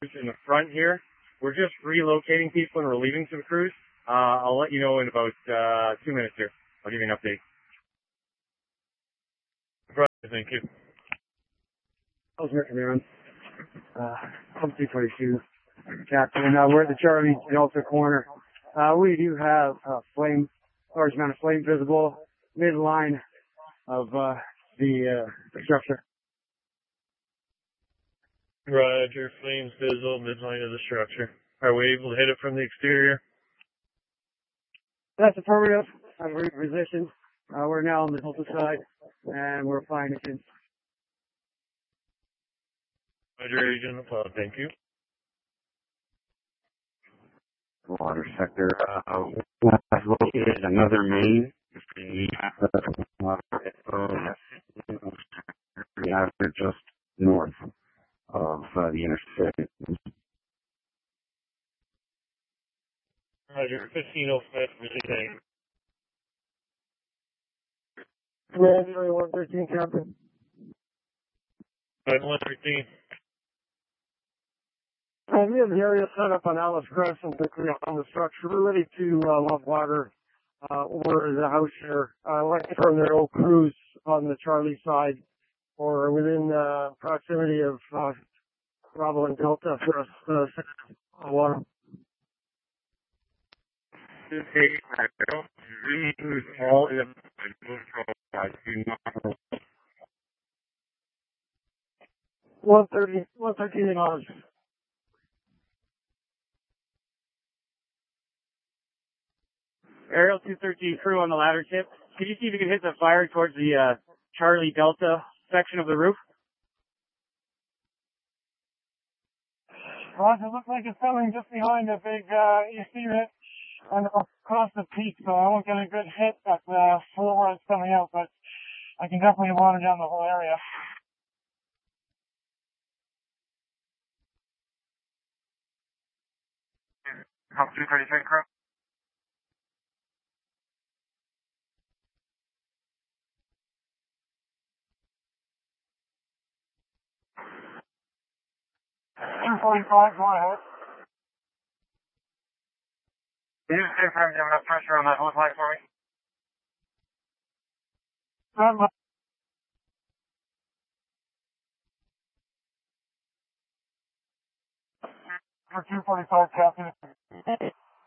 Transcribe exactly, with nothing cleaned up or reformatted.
in the front here. We're just relocating people and relieving some crews. Uh, I'll let you know in about uh, two minutes here. I'll give you an update. Right, thank you. How's Rick Aaron? Uh, I'm two twenty-two, Captain. Uh, we're at the Charlie Delta corner. Uh, we do have a flame, large amount of flame visible midline of uh, the uh, structure. Roger, flames visible midline of the structure. Are we able to hit it from the exterior? That's affirmative. I'm repositioned. Uh, we're now on the Delta side, and we're flying it in. Roger, Agent Apollo, thank you. Water sector. Uh, I've located another main. After just north of uh, the interstate. Roger, fifteen oh five, receiving. January one thirteen, Captain. one thirteen. I'm in the area set up on Alice Crescent on the structure. We're ready to uh, lump water uh, over the house here. I uh, like to turn their old crews on the Charlie side or within uh, proximity of uh, Bravo and Delta for us uh, water. All in I do not. one thirty, one thirteen hours. Aerial two thirteen crew on the ladder tip. Can you see if you can hit the fire towards the uh, Charlie Delta section of the roof? Roger, looks like it's coming just behind the big uh, E C ridge and across the peak, so I won't get a good hit at the floor where it's coming out, but I can definitely water down the whole area. Hop two thirty-three crew. two forty-five, go ahead. Can you just confirm you have enough pressure on that hose line for me? Um, for two forty-five, Captain.